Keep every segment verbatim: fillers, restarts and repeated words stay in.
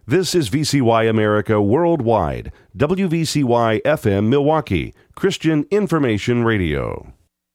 This is V C Y America Worldwide, W V C Y F M Milwaukee, Christian Information Radio.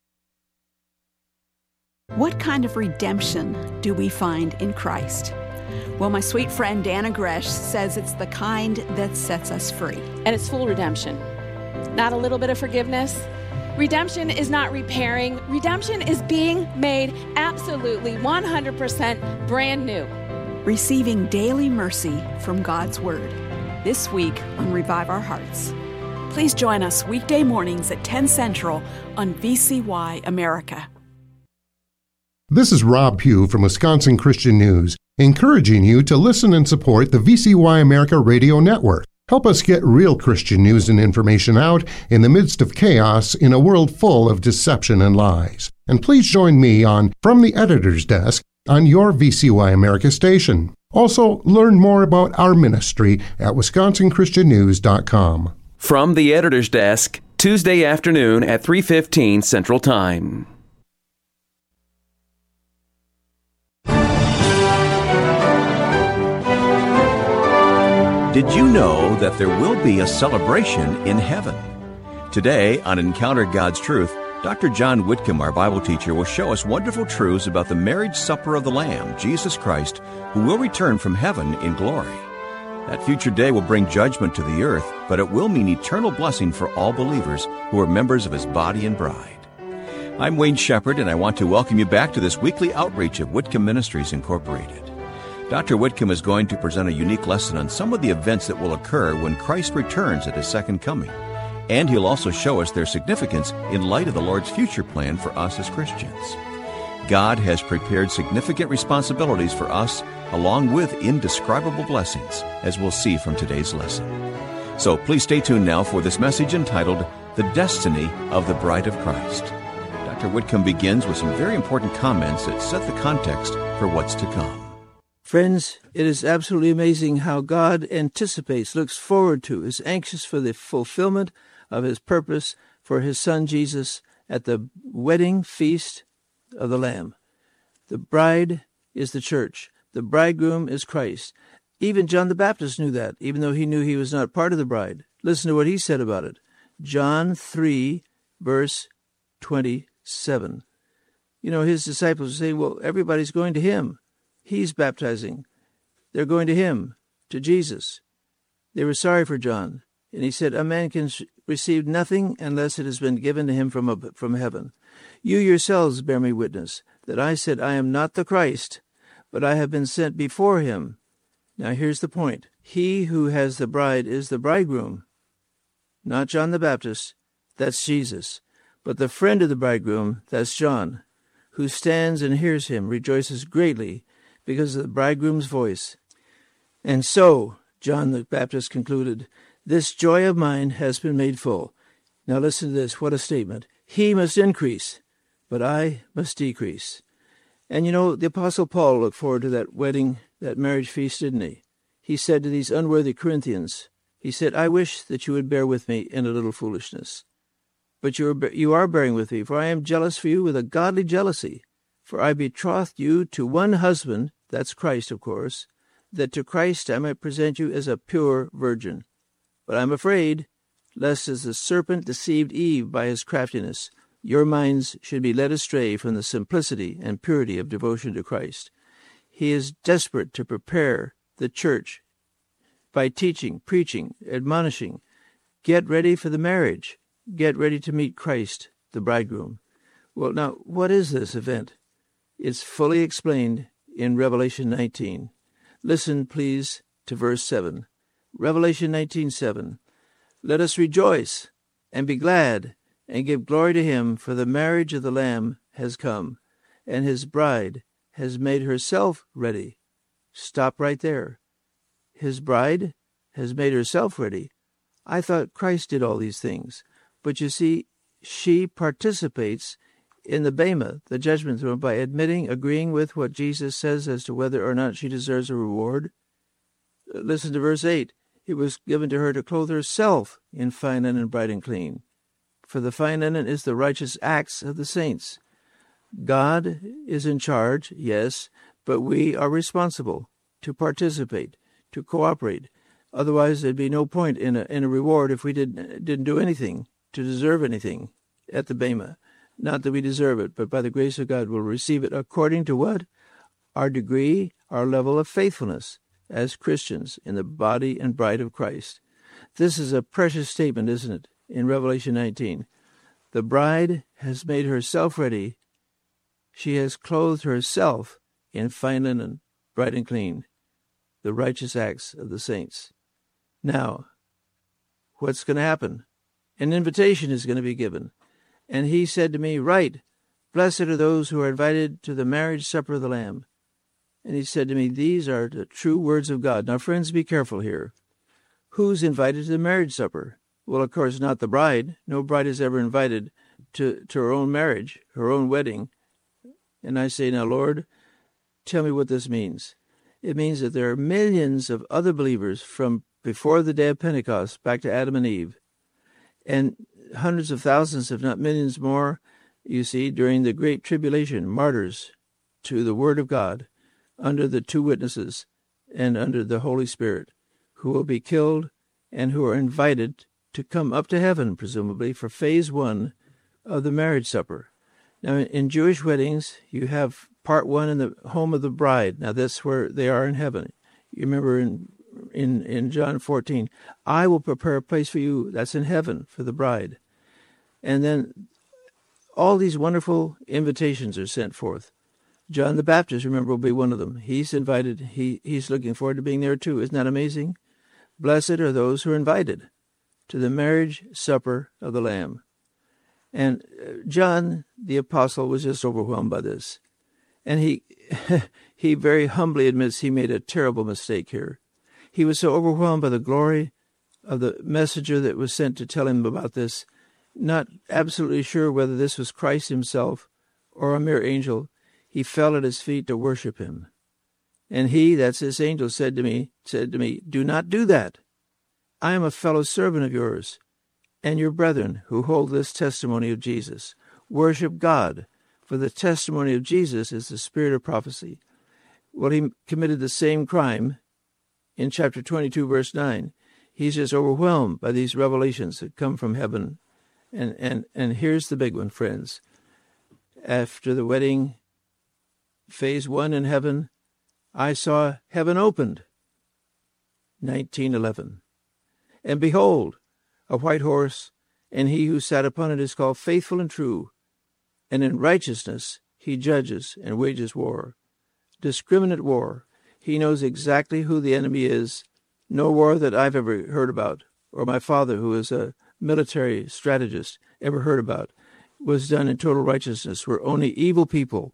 What kind of redemption do we find in Christ? Well, my sweet friend Dana Gresh says it's the kind that sets us free. And it's full redemption. Not a little bit of forgiveness. Redemption is not repairing. Redemption is being made absolutely one hundred percent brand new. Receiving daily mercy from God's Word. This week on Revive Our Hearts. Please join us weekday mornings at ten Central on V C Y America. This is Rob Pugh from Wisconsin Christian News, encouraging you to listen and support the V C Y America Radio Network. Help us get real Christian news and information out in the midst of chaos in a world full of deception and lies. And please join me on From the Editor's Desk on your V C Y America station. Also, learn more about our ministry at wisconsin christian news dot com. From the Editor's Desk, Tuesday afternoon at three fifteen Central Time. Did you know that there will be a celebration in heaven? Today on Encounter God's Truth, Doctor John Whitcomb, our Bible teacher, will show us wonderful truths about the marriage supper of the Lamb, Jesus Christ, who will return from heaven in glory. That future day will bring judgment to the earth, but it will mean eternal blessing for all believers who are members of His body and bride. I'm Wayne Shepherd, and I want to welcome you back to this weekly outreach of Whitcomb Ministries Incorporated. Doctor Whitcomb is going to present a unique lesson on some of the events that will occur when Christ returns at His second coming. And he'll also show us their significance in light of the Lord's future plan for us as Christians. God has prepared significant responsibilities for us, along with indescribable blessings, as we'll see from today's lesson. So please stay tuned now for this message entitled, The Destiny of the Bride of Christ. Doctor Whitcomb begins with some very important comments that set the context for what's to come. Friends, it is absolutely amazing how God anticipates, looks forward to, is anxious for the fulfillment of His purpose for His Son Jesus at the wedding feast of the Lamb. The bride is the church. The bridegroom is Christ. Even John the Baptist knew that, even though he knew he was not part of the bride. Listen to what he said about it. John three, verse twenty-seven. You know, his disciples were saying, well, everybody's going to Him. He's baptizing. They're going to Him, to Jesus. They were sorry for John. And he said, a man can receive nothing unless it has been given to him from, a, from heaven. You yourselves bear me witness that I said, I am not the Christ, but I have been sent before Him. Now here's the point. He who has the bride is the bridegroom, not John the Baptist. That's Jesus. But the friend of the bridegroom, that's John, who stands and hears him, rejoices greatly because of the bridegroom's voice. And so, John the Baptist concluded, this joy of mine has been made full. Now listen to this. What a statement. He must increase, but I must decrease. And you know, the Apostle Paul looked forward to that wedding, that marriage feast, didn't he? He said to these unworthy Corinthians, he said, I wish that you would bear with me in a little foolishness. But you are, you are bearing with me, for I am jealous for you with a godly jealousy. For I betrothed you to one husband, that's Christ, of course, that to Christ I might present you as a pure virgin. But I'm afraid, lest as the serpent deceived Eve by his craftiness, your minds should be led astray from the simplicity and purity of devotion to Christ. He is desperate to prepare the church by teaching, preaching, admonishing. Get ready for the marriage. Get ready to meet Christ, the bridegroom. Well, now, what is this event? It's fully explained in Revelation nineteen. Listen, please, to verse seven. Revelation nineteen seven. Let us rejoice and be glad and give glory to Him, for the marriage of the Lamb has come, and His bride has made herself ready. Stop right there. His bride has made herself ready. I thought Christ did all these things. But you see, she participates in the Bema, the judgment throne, by admitting, agreeing with what Jesus says as to whether or not she deserves a reward. Listen to verse eight. It was given to her to clothe herself in fine linen, bright and clean. For the fine linen is the righteous acts of the saints. God is in charge, yes, but we are responsible to participate, to cooperate. Otherwise, there'd be no point in a, in a reward if we didn't, didn't do anything to deserve anything at the Bema. Not that we deserve it, but by the grace of God we'll receive it according to what? Our degree, our level of faithfulness as Christians in the body and bride of Christ. This is a precious statement, isn't it, in Revelation nineteen. The bride has made herself ready. She has clothed herself in fine linen, bright and clean, the righteous acts of the saints. Now, what's going to happen? An invitation is going to be given. And he said to me, "Write, blessed are those who are invited to the marriage supper of the Lamb." And he said to me, these are the true words of God. Now, friends, be careful here. Who's invited to the marriage supper? Well, of course, not the bride. No bride is ever invited to, to her own marriage, her own wedding. And I say, now, Lord, tell me what this means. It means that there are millions of other believers from before the day of Pentecost back to Adam and Eve, and hundreds of thousands, if not millions more, you see, during the Great Tribulation, martyrs to the Word of God, under the two witnesses and under the Holy Spirit, who will be killed and who are invited to come up to heaven, presumably, for phase one of the marriage supper. Now, in Jewish weddings, you have part one in the home of the bride. Now, that's where they are in heaven. You remember in in, in John fourteen, I will prepare a place for you that's in heaven for the bride. And then all these wonderful invitations are sent forth. John the Baptist, remember, will be one of them. He's invited. He He's looking forward to being there too. Isn't that amazing? Blessed are those who are invited to the marriage supper of the Lamb. And John the Apostle was just overwhelmed by this. And he he very humbly admits he made a terrible mistake here. He was so overwhelmed by the glory of the messenger that was sent to tell him about this, not absolutely sure whether this was Christ himself or a mere angel. He fell at his feet to worship him. And he, that's this angel, said to me, said to me, do not do that. I am a fellow servant of yours and your brethren who hold this testimony of Jesus. Worship God, for the testimony of Jesus is the spirit of prophecy. Well, he committed the same crime in chapter twenty-two, verse nine. He's just overwhelmed by these revelations that come from heaven. And, and, and here's the big one, friends. After the wedding, phase one in heaven, I saw heaven opened. nineteen eleven. And behold, a white horse, and he who sat upon it is called Faithful and True, and in righteousness he judges and wages war. Discriminate war. He knows exactly who the enemy is. No war that I've ever heard about, or my father, who is a military strategist, ever heard about, was done in total righteousness, where only evil people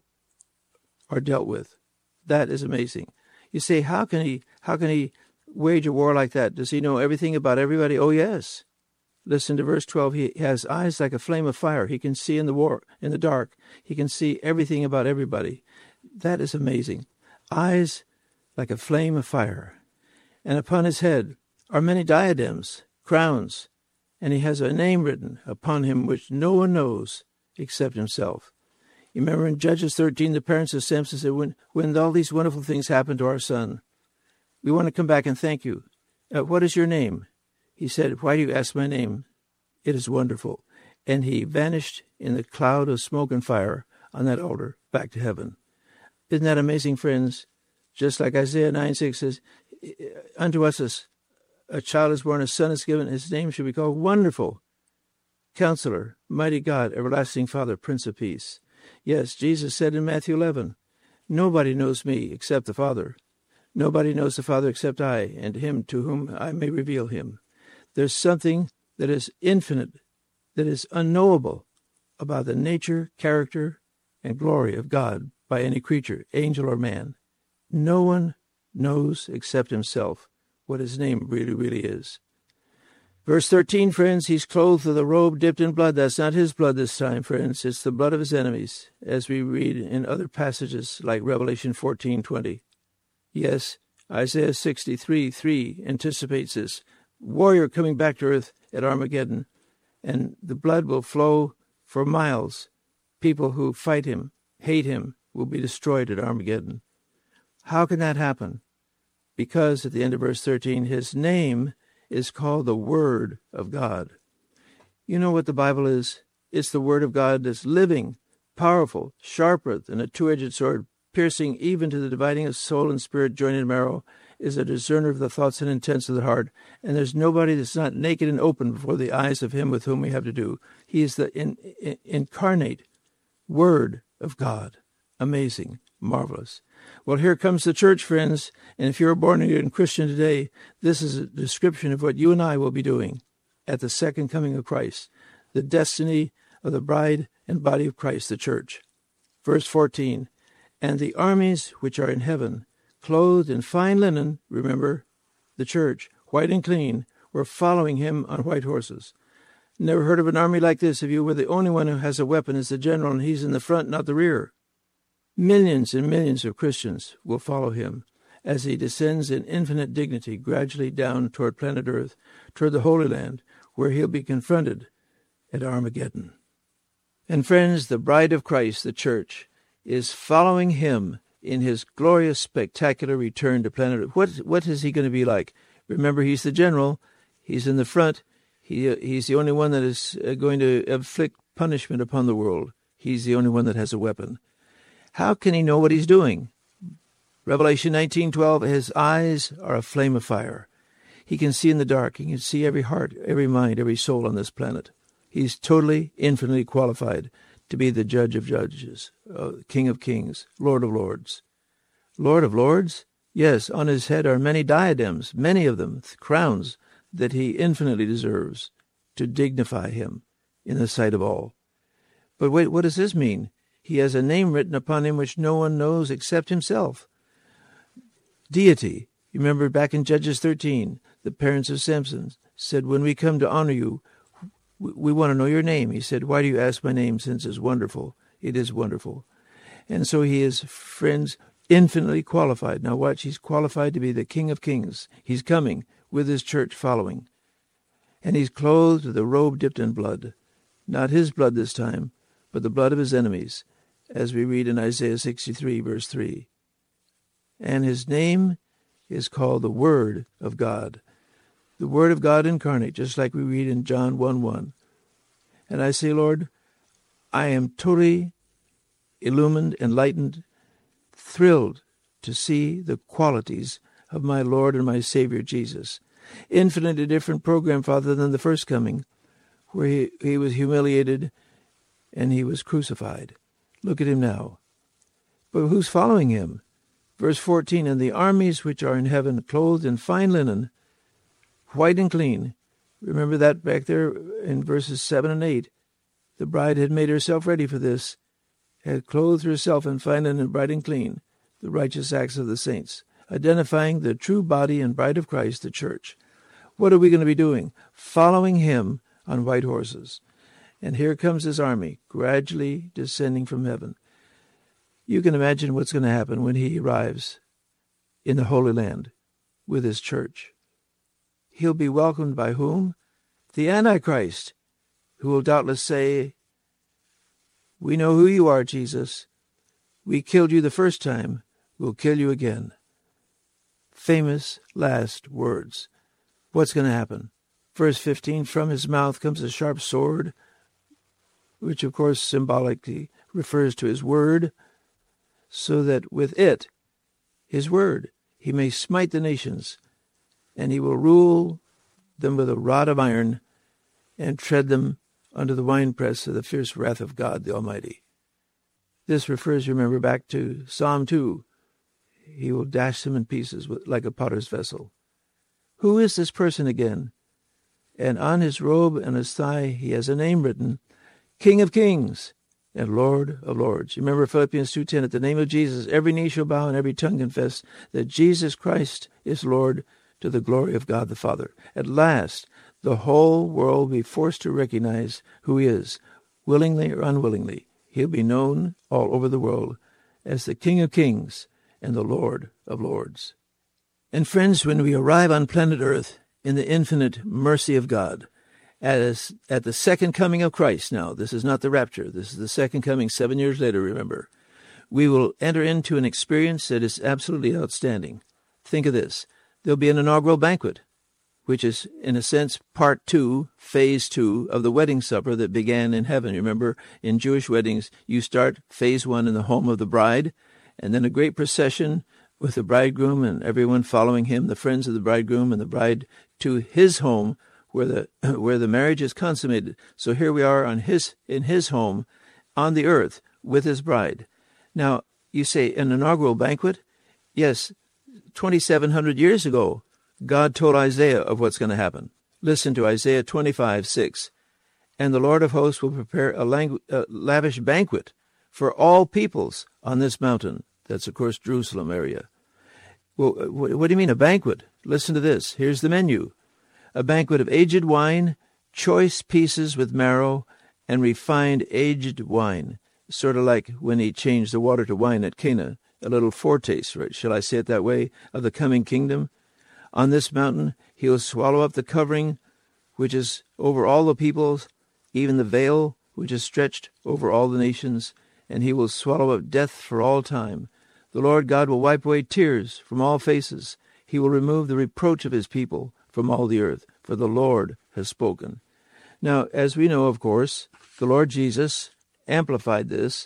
are dealt with. That is amazing. You say, how can he, how can he wage a war like that? Does he know everything about everybody? Oh, yes. Listen to verse twelve. He has eyes like a flame of fire. He can see in the war, in the dark. He can see everything about everybody. That is amazing. Eyes like a flame of fire. And upon his head are many diadems, crowns, and he has a name written upon him which no one knows except himself. You remember in Judges thirteen, the parents of Samson said, when, when all these wonderful things happened to our son, we want to come back and thank you. Uh, what is your name? He said, why do you ask my name? It is wonderful. And he vanished in the cloud of smoke and fire on that altar back to heaven. Isn't that amazing, friends? Just like Isaiah nine six says, unto us a, a child is born, a son is given, his name should be called Wonderful, Counselor, Mighty God, Everlasting Father, Prince of Peace. Yes, Jesus said in Matthew eleven, nobody knows me except the Father. Nobody knows the Father except I, and him to whom I may reveal him. There's something that is infinite, that is unknowable about the nature, character, and glory of God by any creature, angel or man. No one knows except himself what his name really, really is. Verse thirteen, friends, he's clothed with a robe dipped in blood. That's not his blood this time, friends. It's the blood of his enemies, as we read in other passages like Revelation fourteen twenty. Yes, Isaiah sixty-three three anticipates this. Warrior coming back to earth at Armageddon, and the blood will flow for miles. People who fight him, hate him, will be destroyed at Armageddon. How can that happen? because, at the end of verse thirteen, his name is called the Word of God. You know what the Bible is? It's the Word of God that's living, powerful, sharper than a two-edged sword, piercing even to the dividing of soul and spirit, joint and marrow, is a discerner of the thoughts and intents of the heart. And there's nobody that's not naked and open before the eyes of him with whom we have to do. He is the in, in, incarnate Word of God. Amazing, marvelous. Well, here comes the church, friends. And if you're a born-again Christian today, this is a description of what you and I will be doing at the second coming of Christ, the destiny of the bride and body of Christ, the church. Verse fourteen, and the armies which are in heaven, clothed in fine linen, remember, the church, white and clean, were following him on white horses. Never heard of an army like this if you were the only one who has a weapon as the general and he's in the front, not the rear. Millions and millions of Christians will follow him as he descends in infinite dignity gradually down toward planet Earth, toward the Holy Land, where he'll be confronted at Armageddon. And friends, the bride of Christ, the church, is following him in his glorious, spectacular return to planet Earth. What, what is he going to be like? Remember, he's the general. He's in the front. He, he's the only one that is going to inflict punishment upon the world. He's the only one that has a weapon. How can he know what he's doing? Revelation nineteen twelve, his eyes are a flame of fire. He can see in the dark. He can see every heart, every mind, every soul on this planet. He's totally, infinitely qualified to be the judge of judges, uh, King of kings, Lord of lords. Lord of lords? Yes, on his head are many diadems, many of them, crowns that he infinitely deserves to dignify him in the sight of all. But wait, what does this mean? He has a name written upon him which no one knows except himself. Deity. You remember back in Judges thirteen, the parents of Samson said, when we come to honor you, we want to know your name. He said, why do you ask my name, since it's wonderful? It is wonderful. And so he is, friends, infinitely qualified. Now watch, he's qualified to be the King of kings. He's coming with his church following. And he's clothed with a robe dipped in blood. Not his blood this time, but the blood of his enemies, as we read in Isaiah sixty-three, verse three. And his name is called the Word of God. The Word of God incarnate, just like we read in John one one. And I say, Lord, I am totally illumined, enlightened, thrilled to see the qualities of my Lord and my Savior Jesus. Infinitely different program, Father, than the first coming, where he, he was humiliated and he was crucified. Look at him now. But who's following him? Verse fourteen, and the armies which are in heaven, clothed in fine linen, white and clean. Remember that back there in verses seven and eight. The bride had made herself ready for this, had clothed herself in fine linen, bright and clean, the righteous acts of the saints, identifying the true body and bride of Christ, the church. What are we going to be doing? Following him on white horses. And here comes his army, gradually descending from heaven. You can imagine what's going to happen when he arrives in the Holy Land with his church. He'll be welcomed by whom? The Antichrist, who will doubtless say, we know who you are, Jesus. We killed you the first time. We'll kill you again. Famous last words. What's going to happen? Verse fifteen, from his mouth comes a sharp sword, which of course symbolically refers to his word, so that with it, his word, he may smite the nations, and he will rule them with a rod of iron and tread them under the winepress of the fierce wrath of God the Almighty. This refers, remember, back to Psalm two. He will dash them in pieces like a potter's vessel. Who is this person again? And on his robe and his thigh he has a name written, King of Kings and Lord of Lords. You remember Philippians two ten, at the name of Jesus, every knee shall bow and every tongue confess that Jesus Christ is Lord, to the glory of God the Father. At last, the whole world will be forced to recognize who he is, willingly or unwillingly. He'll be known all over the world as the King of Kings and the Lord of Lords. And friends, when we arrive on planet Earth in the infinite mercy of God, as at the second coming of Christ now, this is not the rapture, this is the second coming seven years later, remember, we will enter into an experience that is absolutely outstanding. think of this. There'll be an inaugural banquet, which is, in a sense, part two, phase two of the wedding supper that began in heaven. You remember, in Jewish weddings, you start phase one in the home of the bride, and then a great procession with the bridegroom and everyone following him, the friends of the bridegroom and the bride, to his home where the where the marriage is consummated. So here we are on his in his home on the earth with his bride. Now, you say an inaugural banquet? Yes, twenty-seven hundred years ago, God told Isaiah of what's going to happen. Listen to Isaiah twenty-five, six. And the Lord of hosts will prepare a, langu- a lavish banquet for all peoples on this mountain. That's, of course, Jerusalem area. Well, what do you mean a banquet? Listen to this. Here's the menu. A banquet of aged wine, choice pieces with marrow, and refined aged wine. Sort of like when he changed the water to wine at Cana. A little foretaste, right? Shall I say it that way, of the coming kingdom? On this mountain he will swallow up the covering which is over all the peoples, even the veil which is stretched over all the nations, and he will swallow up death for all time. The Lord God will wipe away tears from all faces. He will remove the reproach of his people from all the earth, for the Lord has spoken. Now, as we know, of course, the Lord Jesus amplified this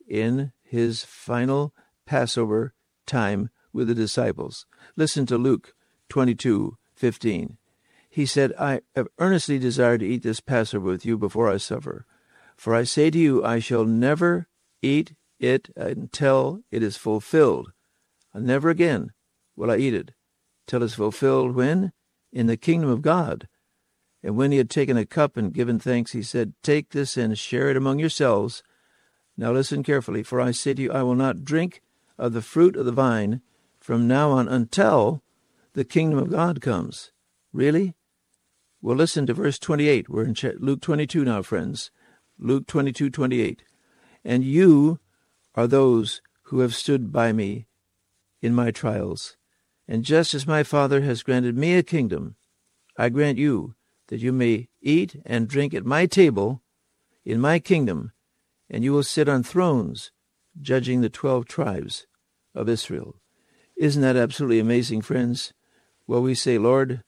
in his final Passover time with the disciples. Listen to Luke twenty-two fifteen. He said, I have earnestly desired to eat this Passover with you before I suffer. For I say to you, I shall never eat it until it is fulfilled. And never again will I eat it till it's fulfilled. When? In the kingdom of God. And when he had taken a cup and given thanks, he said, take this and share it among yourselves. Now listen carefully, for I say to you, I will not drink of the fruit of the vine from now on until the kingdom of God comes. Really? Well, listen to verse twenty-eight. We're in Luke twenty-two now, friends. Luke twenty-two twenty-eight. And you are those who have stood by me in my trials. And just as my Father has granted me a kingdom, I grant you that you may eat and drink at my table in my kingdom, and you will sit on thrones, judging the twelve tribes of Israel. Isn't that absolutely amazing, friends? Well, we say, Lord,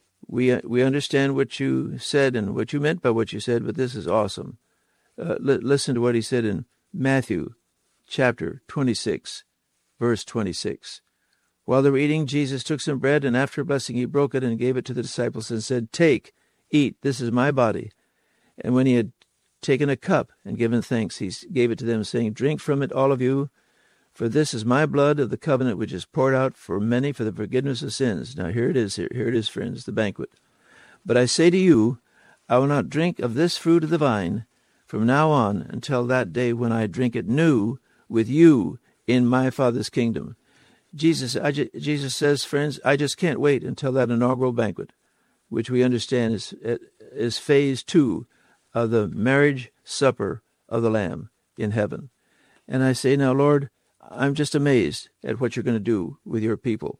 we we understand what you said and what you meant by what you said, but this is awesome. Uh, li- listen to what he said in Matthew chapter twenty-six, verse twenty-six. While they were eating, Jesus took some bread, and after blessing, he broke it and gave it to the disciples and said, take, eat, this is my body. And when he had taken a cup and given thanks, he gave it to them, saying, drink from it, all of you, for this is my blood of the covenant, which is poured out for many for the forgiveness of sins. Now here it is, here, here it is, friends, the banquet. But I say to you, I will not drink of this fruit of the vine from now on until that day when I drink it new with you in my Father's kingdom. Jesus, I ju- Jesus says, friends, I just can't wait until that inaugural banquet, which we understand is is phase two of the marriage supper of the Lamb in heaven. And I say, now, Lord, I'm just amazed at what you're going to do with your people.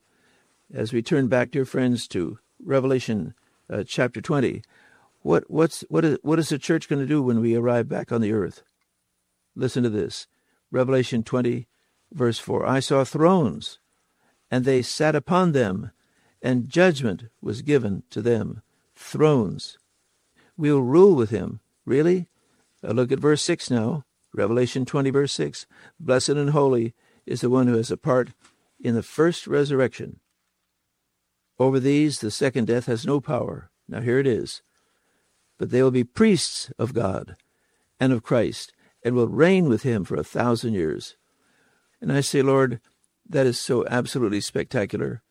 As we turn back, dear friends, to Revelation uh, chapter twenty, what what's what is what is the church going to do when we arrive back on the earth? Listen to this. Revelation twenty, verse four. I saw thrones, and they sat upon them, and judgment was given to them. Thrones. We'll rule with him. Really? Uh, look at verse six now. Revelation twenty, verse six. Blessed and holy is the one who has a part in the first resurrection. Over these the second death has no power. Now here it is. But they will be priests of God and of Christ, and will reign with him for a thousand years. And I say, Lord, that is so absolutely spectacular.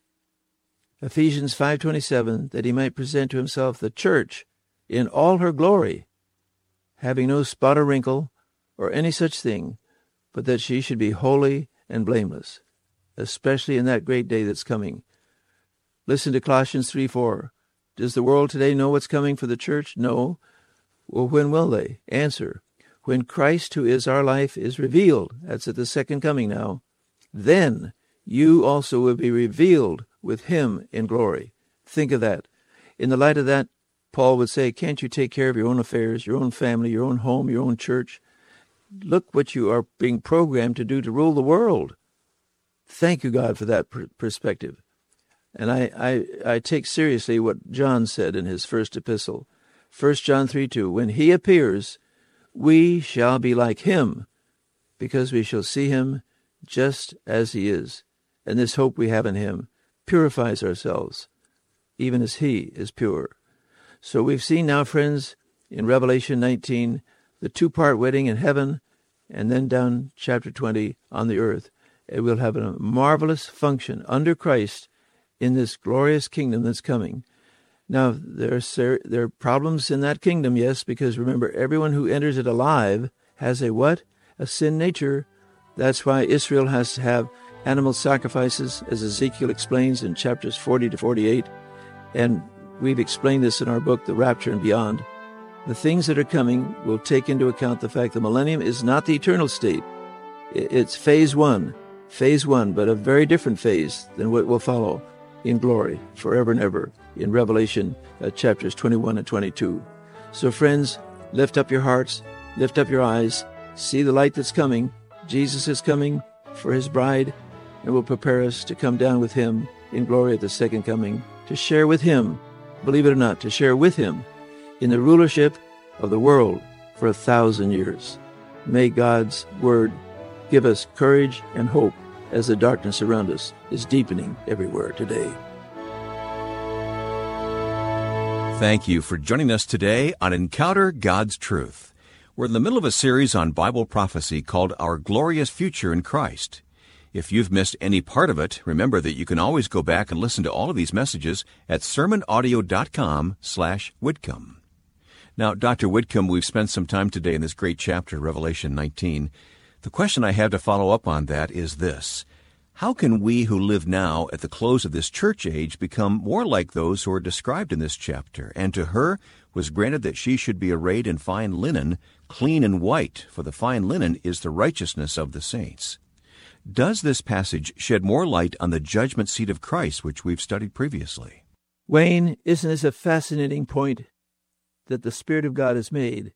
Ephesians five twenty-seven, that he might present to himself the church in all her glory, having no spot or wrinkle or any such thing, but that she should be holy and blameless, especially in that great day that's coming. Listen to Colossians three four. Does the world today know what's coming for the church? No. Well, when will they? Answer. When Christ, who is our life, is revealed. That's at the second coming now. Then you also will be revealed with him in glory. Think of that. In the light of that, Paul would say, can't you take care of your own affairs, your own family, your own home, your own church? Look what you are being programmed to do to rule the world. Thank you, God, for that per- perspective. And I, I, I take seriously what John said in his first epistle, First John three two, when he appears, we shall be like him, because we shall see him just as he is. And this hope we have in him purifies ourselves, even as he is pure. So we've seen now, friends, in Revelation nineteen, the two-part wedding in heaven, and then down chapter twenty on the earth. It will have a marvelous function under Christ in this glorious kingdom that's coming. Now, there are, there are problems in that kingdom, yes, because remember, everyone who enters it alive has a what? A sin nature. That's why Israel has to have animal sacrifices, as Ezekiel explains in chapters forty to forty-eight. And we've explained this in our book, The Rapture and Beyond. The things that are coming will take into account the fact the millennium is not the eternal state. It's phase one, phase one, but a very different phase than what will follow in glory forever and ever in Revelation uh, chapters twenty-one and twenty-two. So friends, lift up your hearts, lift up your eyes, see the light that's coming. Jesus is coming for his bride and will prepare us to come down with him in glory at the second coming, to share with him, believe it or not, to share with him in the rulership of the world for a thousand years. May God's word give us courage and hope as the darkness around us is deepening everywhere today. Thank you for joining us today on Encounter God's Truth. We're in the middle of a series on Bible prophecy called Our Glorious Future in Christ. If you've missed any part of it, remember that you can always go back and listen to all of these messages at sermon audio dot com slash Whitcomb. Now, Doctor Whitcomb, we've spent some time today in this great chapter, Revelation nineteen. The question I have to follow up on that is this. How can we who live now at the close of this church age become more like those who are described in this chapter? And to her was granted that she should be arrayed in fine linen, clean and white, for the fine linen is the righteousness of the saints. Does this passage shed more light on the judgment seat of Christ, which we've studied previously? Wayne, isn't this a fascinating point that the Spirit of God has made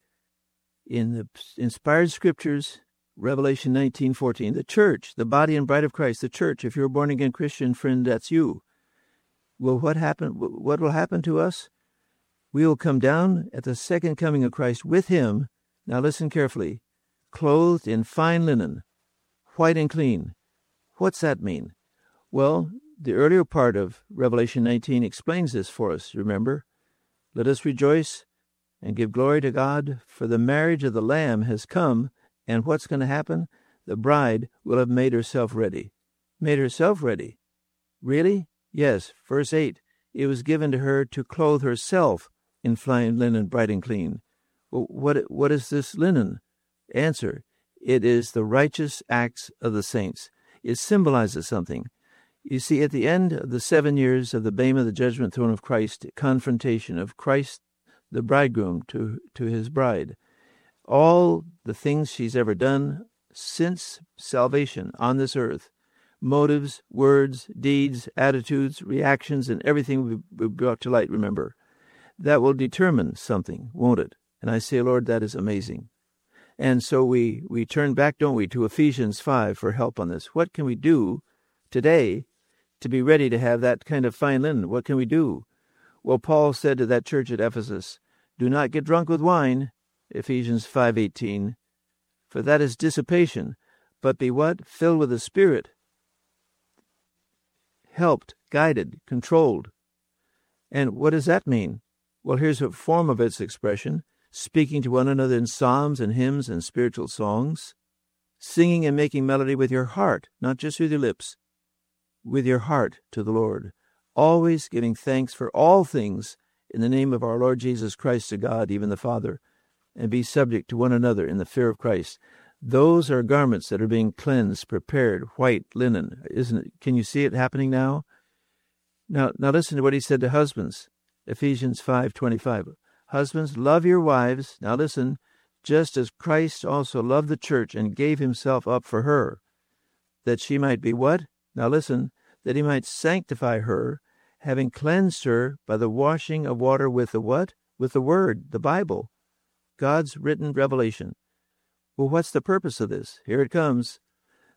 in the inspired scriptures? Revelation nineteen fourteen, the church, the body and bride of Christ, the church, if you're a born-again Christian, friend, that's you. Well, what happen? What will happen to us? We will come down at the second coming of Christ with him. Now listen carefully. Clothed in fine linen, white and clean. What's that mean? Well, the earlier part of Revelation nineteen explains this for us, remember? Let us rejoice and give glory to God, for the marriage of the Lamb has come. And what's going to happen? The bride will have made herself ready. Made herself ready? Really? Yes. Verse eight. It was given to her to clothe herself in fine linen, bright and clean. Well, what, what is this linen? Answer. It is the righteous acts of the saints. It symbolizes something. You see, at the end of the seven years of the Bema of the judgment throne of Christ, confrontation of Christ, the bridegroom, to, to his bride, all the things she's ever done since salvation on this earth, motives, words, deeds, attitudes, reactions, and everything we brought to light, remember, that will determine something, won't it? And I say, Lord, that is amazing. And so we, we turn back, don't we, to Ephesians five for help on this. What can we do today to be ready to have that kind of fine linen? What can we do? Well, Paul said to that church at Ephesus, do not get drunk with wine, Ephesians five eighteen, for that is dissipation, but be what? Filled with the Spirit, helped, guided, controlled. And what does that mean? Well, here's a form of its expression: speaking to one another in psalms and hymns and spiritual songs, singing and making melody with your heart, not just with your lips, with your heart to the Lord, always giving thanks for all things in the name of our Lord Jesus Christ to God, even the Father, and be subject to one another in the fear of Christ. Those are garments that are being cleansed, prepared, white linen, isn't it? Can you see it happening now? Now, now listen to what he said to husbands, Ephesians five twenty-five. Husbands, love your wives, now listen, just as Christ also loved the church and gave himself up for her, that she might be what? Now listen, that he might sanctify her, having cleansed her by the washing of water with the what? With the Word, the Bible, God's written revelation. Well, what's the purpose of this? Here it comes.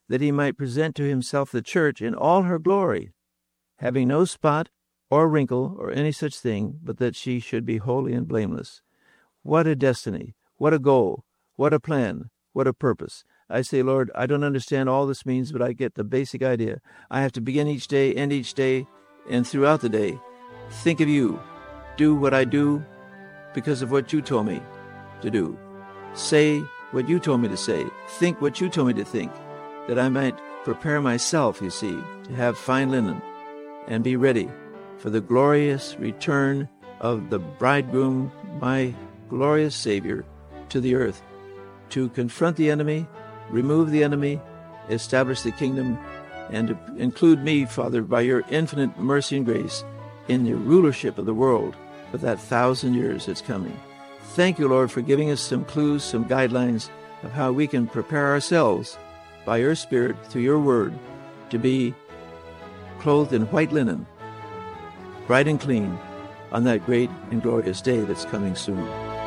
that he might present to himself the church in all her glory, having no spot or wrinkle or any such thing, but that she should be holy and blameless. What a destiny! What a goal! What a plan! What a purpose! I say, Lord, I don't understand all this means, but I get the basic idea. I have to begin each day, end each day, and throughout the day, think of you. Do what I do because of what you told me to do. Say what you told me to say. Think what you told me to think, that I might prepare myself, you see, to have fine linen and be ready for the glorious return of the bridegroom, my glorious Savior, to the earth, to confront the enemy, remove the enemy, establish the kingdom, and to include me, Father, by your infinite mercy and grace, in the rulership of the world for that thousand years that's coming. Thank you, Lord, for giving us some clues, some guidelines of how we can prepare ourselves by your Spirit, through your word, to be clothed in white linen, bright and clean, on that great and glorious day that's coming soon.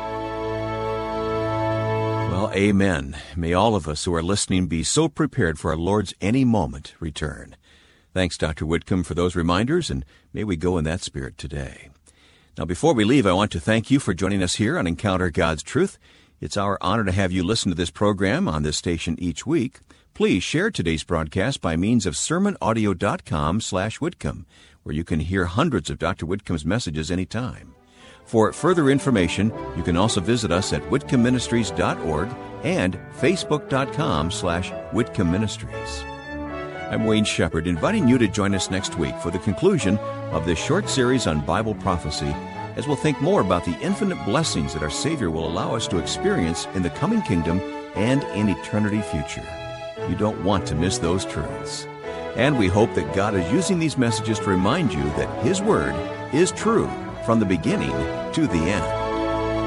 Well, amen. May all of us who are listening be so prepared for our Lord's any moment return. Thanks, Doctor Whitcomb, for those reminders, and may we go in that spirit today. Now, before we leave, I want to thank you for joining us here on Encounter God's Truth. It's our honor to have you listen to this program on this station each week. Please share today's broadcast by means of sermon audio dot com slash Whitcomb, where you can hear hundreds of Doctor Whitcomb's messages anytime. For further information, you can also visit us at whitcomb ministries dot org and facebook dot com slash Whitcomb Ministries. I'm Wayne Shepherd, inviting you to join us next week for the conclusion of this short series on Bible prophecy, as we'll think more about the infinite blessings that our Savior will allow us to experience in the coming kingdom and in eternity future. You don't want to miss those truths. And we hope that God is using these messages to remind you that His Word is true from the beginning to the end.